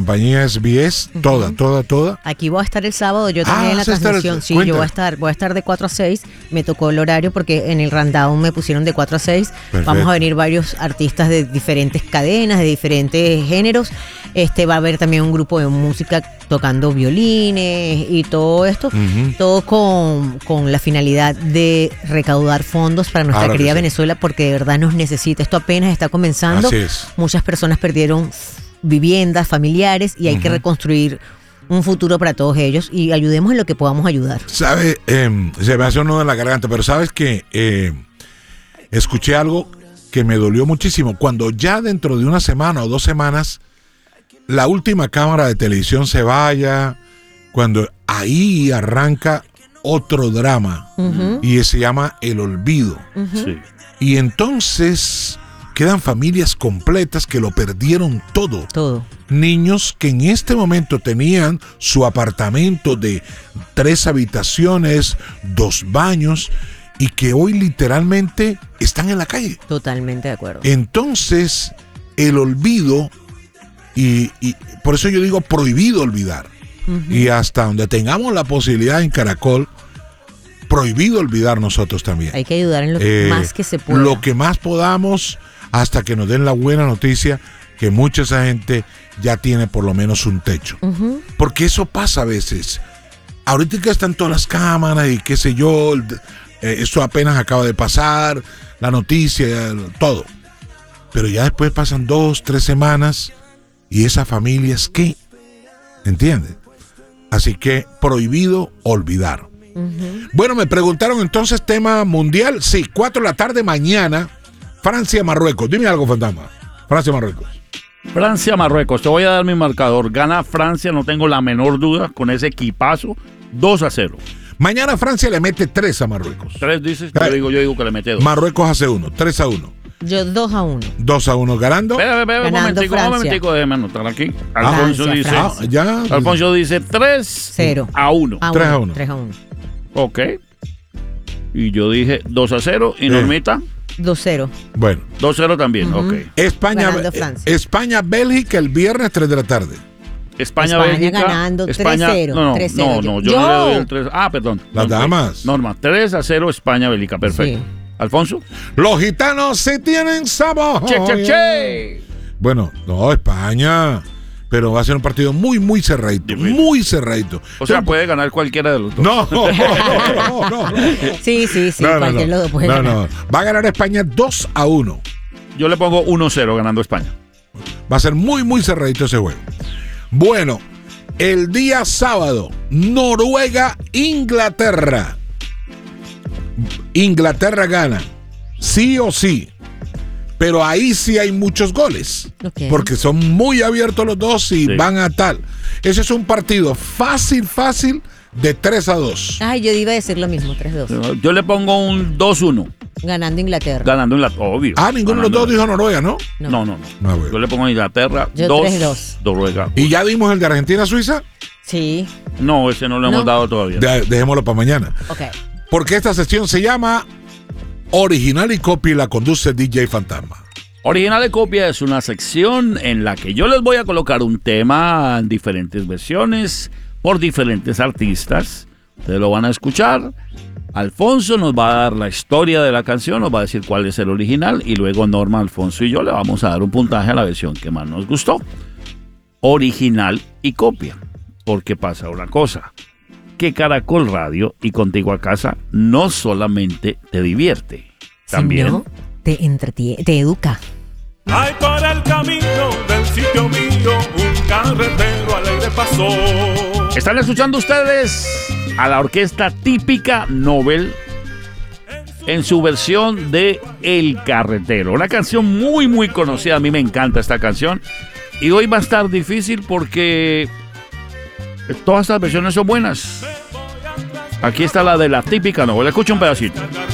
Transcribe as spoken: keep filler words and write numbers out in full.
compañía S B S, uh-huh. toda, toda, toda. Aquí voy a estar el sábado, yo también ah, en la transmisión. El... Sí, Cuenta. yo voy a estar, voy a estar de cuatro a seis. Me tocó el horario porque en el rundown me pusieron de cuatro a seis. Perfecto. Vamos a venir varios artistas de diferentes cadenas, de diferentes géneros. Este va a haber también un grupo de música tocando violines y todo esto, uh-huh. todo con, con la finalidad de recaudar fondos para nuestra Ahora querida sí. Venezuela, porque de verdad nos necesita. Esto apenas está comenzando. Así es. Muchas personas perdieron viviendas, familiares, y hay uh-huh. que reconstruir un futuro para todos ellos, y ayudemos en lo que podamos ayudar. ¿Sabes? Eh, se me hace un nudo en la garganta, pero ¿sabes que eh, escuché algo que me dolió muchísimo? Cuando ya dentro de una semana o dos semanas la última cámara de televisión se vaya, cuando ahí arranca otro drama, uh-huh. y se llama El Olvido. Uh-huh. Sí. Y entonces quedan familias completas que lo perdieron todo. Todo. Niños que en este momento tenían su apartamento de tres habitaciones, dos baños, y que hoy literalmente están en la calle. Totalmente de acuerdo. Entonces, el olvido, y, y por eso yo digo prohibido olvidar. Uh-huh. Y hasta donde tengamos la posibilidad en Caracol, prohibido olvidar nosotros también. Hay que ayudar en lo eh, más que se pueda. Lo que más podamos, hasta que nos den la buena noticia que mucha esa gente ya tiene por lo menos un techo. Uh-huh. Porque eso pasa a veces. Ahorita que están todas las cámaras y qué sé yo, eh, eso apenas acaba de pasar, la noticia, todo. Pero ya después pasan dos, tres semanas y esas familias, ¿qué? ¿Entiendes? Así que prohibido olvidar. Uh-huh. Bueno, me preguntaron entonces tema mundial. Sí, cuatro de la tarde mañana, Francia-Marruecos. Dime algo, Fantasma. Francia-Marruecos. Francia-Marruecos. Te voy a dar mi marcador. Gana Francia, no tengo la menor duda, con ese equipazo. dos a cero. Mañana Francia le mete tres a Marruecos. tres dices, yo digo, yo digo que le mete dos. Marruecos hace uno, tres a uno. Yo dos a uno. dos a uno ganando. Espera, espera, un momentico, un momentico, déjame anotar aquí. Alfonso Francia, dice, Francia. Ah, ya. Alfonso dice tres cero a uno. tres a uno. tres a uno. Ok. Y yo dije dos a cero. ¿Y eh. Normita? dos cero. Bueno. dos cero también, uh-huh. Ok. España, España, Bélgica el viernes tres de la tarde. España, España Bélgica. ganando España, tres cero. No, no, tres cero. no, no, yo, yo no le doy el tres. Ah, perdón. Las no, damas. Norma, tres a cero España, Bélgica, perfecto. Sí. Alfonso. Los gitanos sí tienen sabor. Che, che, che. Bueno, no, España. Pero va a ser un partido muy, muy cerradito. Muy cerradito. O sea, puede ganar cualquiera de los dos. No, no, no, no, no. Sí, sí, sí. No, cualquier no, no. lo puede no, ganar. no. Va a ganar España dos a uno. Yo le pongo uno cero ganando España. Va a ser muy, muy cerradito ese juego. Bueno, el día sábado, Noruega-Inglaterra. Inglaterra gana, sí o sí. Pero ahí sí hay muchos goles. Okay. Porque son muy abiertos los dos y sí. van a tal. Ese es un partido fácil, fácil de tres a dos. Ay, yo iba a decir lo mismo, tres dos. Yo le pongo un dos uno. Ganando Inglaterra. Ganando Inglaterra, obvio. Ah, ninguno de los dos dijo Noruega, ¿no? No, no, no. no. Ah, bueno. Yo le pongo a Inglaterra tres dos. Noruega. ¿Y ya dimos el de Argentina-Suiza? Sí. No, ese no lo hemos no. dado todavía. De, dejémoslo para mañana. Ok. Porque esta sesión se llama Original y Copia y la conduce D J Fantasma. Original y Copia es una sección en la que yo les voy a colocar un tema en diferentes versiones por diferentes artistas. Ustedes lo van a escuchar. Alfonso nos va a dar la historia de la canción, nos va a decir cuál es el original y luego Norma, Alfonso y yo le vamos a dar un puntaje a la versión que más nos gustó. Original y Copia. Porque pasa una cosa, que Caracol Radio y Contigo a Casa no solamente te divierte, también sino te entretiene, te educa. Hay por el camino del sitio mío un carretero alegre pasó. Están escuchando ustedes a la orquesta Típica Nobel en su versión de El Carretero, una canción muy muy conocida. A mí me encanta esta canción y hoy va a estar difícil porque todas estas versiones son buenas. Aquí está la de la Típica Nobel. Escucha un pedacito.